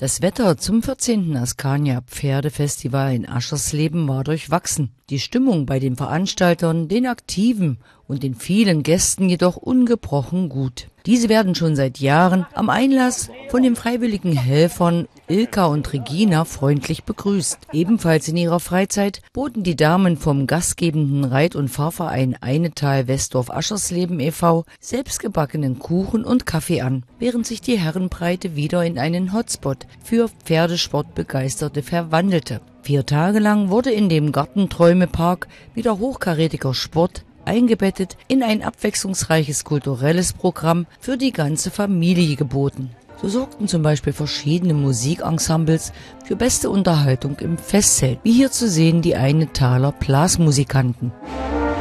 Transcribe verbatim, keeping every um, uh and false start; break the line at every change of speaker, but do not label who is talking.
Das Wetter zum vierzehnten Askania Pferdefestival in Aschersleben war durchwachsen. Die Stimmung bei den Veranstaltern, den Aktiven und den vielen Gästen jedoch ungebrochen gut. Diese werden schon seit Jahren am Einlass von den freiwilligen Helfern Ilka und Regina freundlich begrüßt. Ebenfalls in ihrer Freizeit boten die Damen vom gastgebenden Reit- und Fahrverein Einetal Westdorf Aschersleben e V selbstgebackenen Kuchen und Kaffee an, während sich die Herrenbreite wieder in einen Hotspot für Pferdesportbegeisterte verwandelte. Vier Tage lang wurde in dem Gartenträume-Park wieder hochkarätiger Sport eingebettet in ein abwechslungsreiches kulturelles Programm für die ganze Familie geboten. So sorgten zum Beispiel verschiedene Musikensembles für beste Unterhaltung im Festzelt, wie hier zu sehen die Einetaler Blasmusikanten.